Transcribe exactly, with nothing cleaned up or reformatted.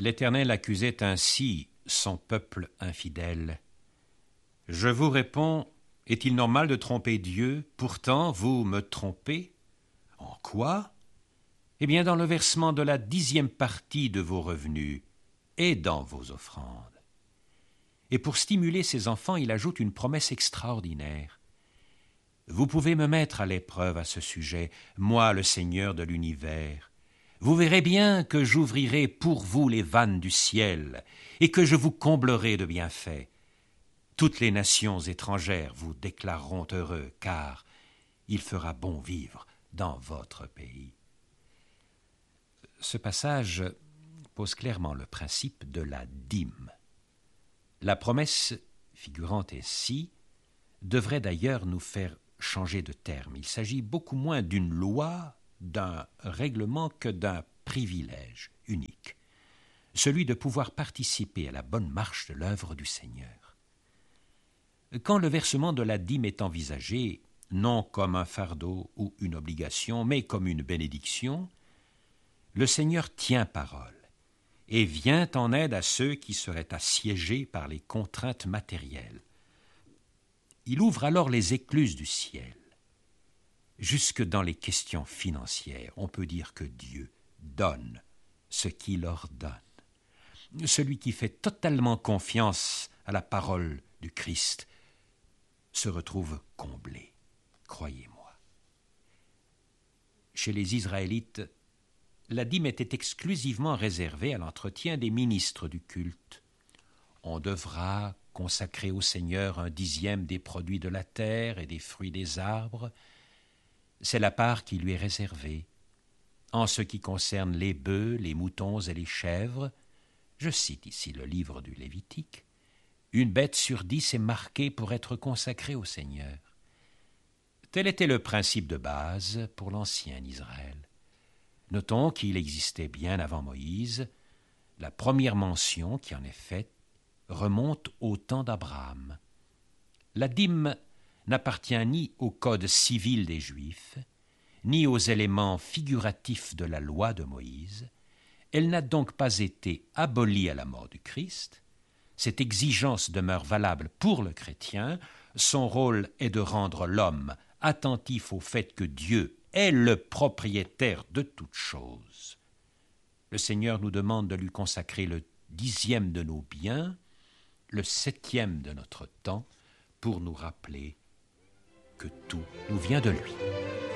L'Éternel accusait ainsi son peuple infidèle. Je vous réponds, est-il normal de tromper Dieu? Pourtant, vous me trompez. En quoi? Eh bien, dans le versement de la dixième partie de vos revenus et dans vos offrandes. Et pour stimuler ses enfants, il ajoute une promesse extraordinaire. Vous pouvez me mettre à l'épreuve à ce sujet, moi, le Seigneur de l'univers. Vous verrez bien que j'ouvrirai pour vous les vannes du ciel et que je vous comblerai de bienfaits. Toutes les nations étrangères vous déclareront heureux, car il fera bon vivre dans votre pays. Ce passage pose clairement le principe de la dîme. La promesse figurant ici devrait d'ailleurs nous faire changer de terme. Il s'agit beaucoup moins d'une loi, d'un règlement que d'un privilège unique, celui de pouvoir participer à la bonne marche de l'œuvre du Seigneur. Quand le versement de la dîme est envisagé, non comme un fardeau ou une obligation, mais comme une bénédiction, le Seigneur tient parole et vient en aide à ceux qui seraient assiégés par les contraintes matérielles. Il ouvre alors les écluses du ciel. Jusque dans les questions financières, on peut dire que Dieu donne ce qu'il ordonne. Celui qui fait totalement confiance à la parole du Christ se retrouve comblé, croyez-moi. Chez les Israélites, la dîme était exclusivement réservée à l'entretien des ministres du culte. On devra consacrer au Seigneur un dixième des produits de la terre et des fruits des arbres. C'est la part qui lui est réservée. En ce qui concerne les bœufs, les moutons et les chèvres, je cite ici le livre du Lévitique, une bête sur dix est marquée pour être consacrée au Seigneur. Tel était le principe de base pour l'ancien Israël. Notons qu'il existait bien avant Moïse. La première mention qui en est faite remonte au temps d'Abraham. La dîme n'appartient ni au code civil des Juifs, ni aux éléments figuratifs de la loi de Moïse. Elle n'a donc pas été abolie à la mort du Christ. Cette exigence demeure valable pour le chrétien. Son rôle est de rendre l'homme attentif au fait que Dieu est le propriétaire de toutes choses. Le Seigneur nous demande de lui consacrer le dixième de nos biens, le septième de notre temps, pour nous rappeler que tout nous vient de lui.